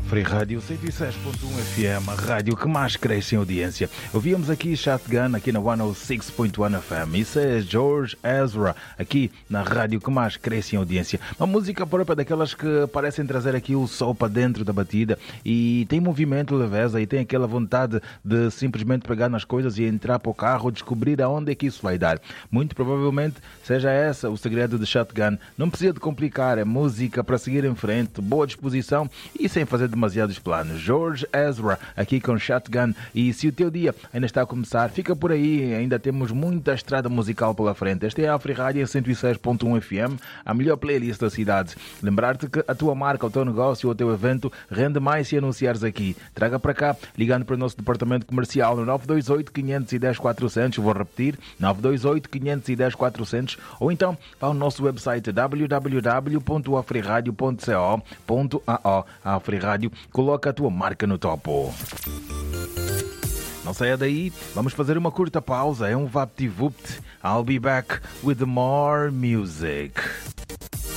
Free Rádio 106.1 FM, a rádio que mais cresce em audiência. Ouvíamos aqui Shotgun, aqui na 106.1 FM. Isso é George Ezra, aqui na rádio que mais cresce em audiência. Uma música própria daquelas que parecem trazer aqui o sol para dentro da batida e tem movimento, leveza e tem aquela vontade de simplesmente pegar nas coisas e entrar para o carro, descobrir aonde é que isso vai dar. Muito provavelmente seja essa o segredo de Shotgun. Não precisa de complicar, é música para seguir em frente, boa disposição e sem fazer demasiados planos. George Ezra aqui com Shotgun. E se o teu dia ainda está a começar, fica por aí, ainda temos muita estrada musical pela frente. Esta é a Free Rádio 106.1 FM, a melhor playlist da cidade. Lembrar-te que a tua marca, o teu negócio ou o teu evento rende mais se anunciares aqui. Traga para cá, ligando para o nosso departamento comercial no 928 510 400, vou repetir, 928 510 400, ou então ao nosso website www.afriradio.co.ao. A Free Rádio coloca a tua marca no topo. Não saia daí, vamos fazer uma curta pausa, é um VaptVupt. I'll be back with more music.